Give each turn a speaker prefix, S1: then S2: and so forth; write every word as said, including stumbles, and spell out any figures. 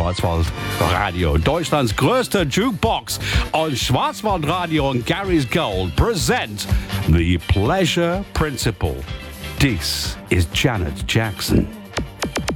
S1: Schwarzwaldradio, Deutschlands größte Jukebox. Und Schwarzwaldradio und Gary's Gold present The Pleasure Principle. Dies ist Janet Jackson.